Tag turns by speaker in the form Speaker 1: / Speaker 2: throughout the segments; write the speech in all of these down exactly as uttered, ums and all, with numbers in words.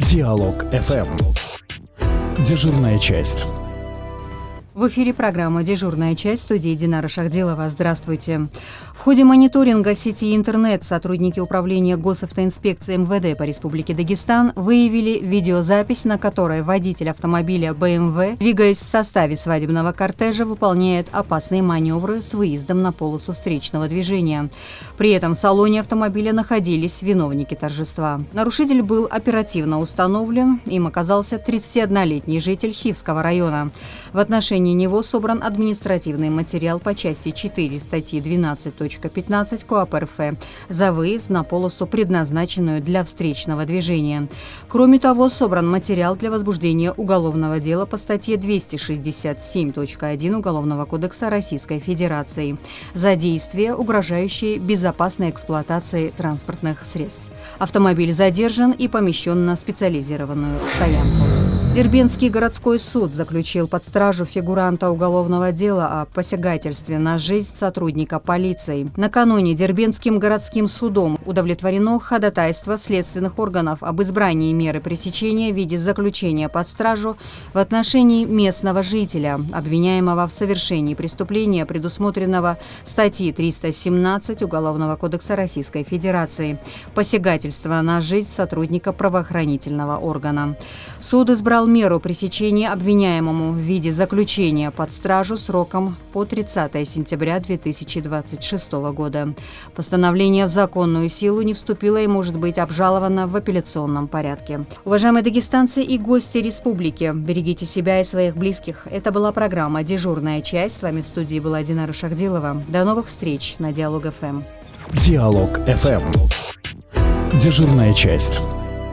Speaker 1: Диалог эф эм. Дежурная часть.
Speaker 2: В эфире программа «Дежурная часть», в студии Динара Шахдилова. Здравствуйте. В ходе мониторинга сети интернет сотрудники управления госавтоинспекции эм вэ дэ по Республике Дагестан выявили видеозапись, на которой водитель автомобиля бэ эм вэ, двигаясь в составе свадебного кортежа, выполняет опасные маневры с выездом на полосу встречного движения. При этом в салоне автомобиля находились виновники торжества. Нарушитель был оперативно установлен, им оказался тридцатиоднолетний житель Хивского района. В отношении него собран административный материал по части четыре статьи двенадцать точка пятнадцать КоАП эр эф за выезд на полосу, предназначенную для встречного движения. Кроме того, собран материал для возбуждения уголовного дела по статье двести шестьдесят семь точка один Уголовного кодекса Российской Федерации за действия, угрожающие безопасной эксплуатации транспортных средств. Автомобиль задержан и помещен на специализированную стоянку. Дербентский городской суд заключил под стражу фигуранта уголовного дела о посягательстве на жизнь сотрудника полиции. Накануне Дербентским городским судом удовлетворено ходатайство следственных органов об избрании меры пресечения в виде заключения под стражу в отношении местного жителя, обвиняемого в совершении преступления, предусмотренного статьей триста семнадцать Уголовного кодекса Российской Федерации «Посягательство на жизнь сотрудника правоохранительного органа». Суд избрал меру пресечения обвиняемому в виде заключения под стражу сроком по тридцатое сентября две тысячи двадцать шестого года. Постановление в законную силу не вступило и может быть обжаловано в апелляционном порядке. Уважаемые дагестанцы и гости республики, берегите себя и своих близких. Это была программа «Дежурная часть». С вами в студии была Динара Шахдилова. До новых встреч на Диалог эф эм.
Speaker 1: Диалог эф эм. Дежурная часть.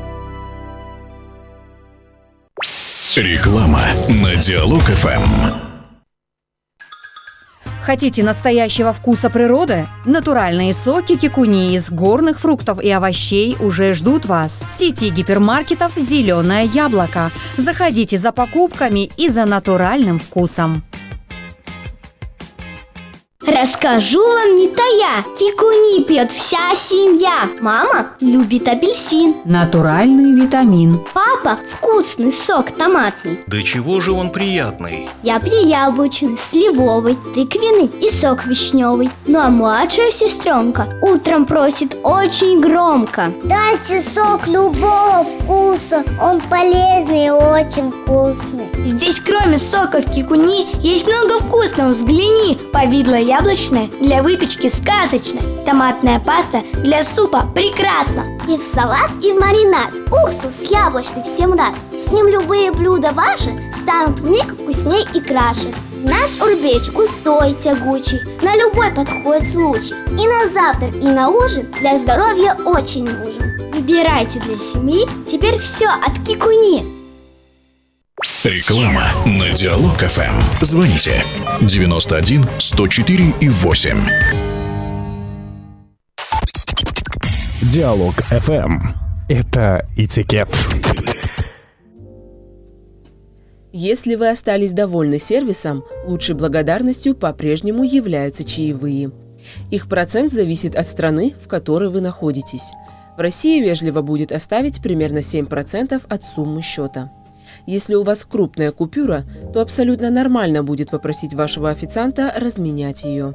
Speaker 3: Реклама на Диалог эф эм.
Speaker 2: Хотите настоящего вкуса природы? Натуральные соки кикуни из горных фруктов и овощей уже ждут вас. В сети гипермаркетов «Зеленое яблоко». Заходите за покупками и за натуральным вкусом.
Speaker 4: Расскажу вам не тая, кикуни пьет вся семья. Мама любит апельсин.
Speaker 2: Натуральный витамин.
Speaker 4: Папа вкусный сок томатный.
Speaker 5: Да чего же он приятный?
Speaker 4: Я пью яблочный, сливовый, тыквенный и сок вишневый. Ну а младшая сестренка утром просит очень громко:
Speaker 6: дайте сок любого вкуса, он полезный и очень вкусный.
Speaker 7: Здесь кроме соков кикуни есть много вкусного, взгляни. Повидло яблочное для выпечки сказочно. Томатная паста для супа прекрасно.
Speaker 6: И в салат, и в маринад. Уксус яблочный всем рад. С ним любые блюда ваши станут вмиг вкусней и краше. Наш урбеч густой, тягучий, на любой подходит случай. И на завтрак, и на ужин для здоровья очень нужен. Выбирайте для семьи теперь все от кикуни.
Speaker 3: Реклама на Диалог эф эм. Звоните девяносто один сто четыре и восемь.
Speaker 1: Диалог эф эм. Это этикет.
Speaker 8: Если вы остались довольны сервисом, лучшей благодарностью по-прежнему являются чаевые. Их процент зависит от страны, в которой вы находитесь. В России вежливо будет оставить примерно семь процентов от суммы счета. Если у вас крупная купюра, то абсолютно нормально будет попросить вашего официанта разменять ее.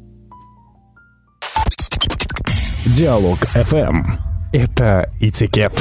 Speaker 1: Диалог эф эм. Это этикет.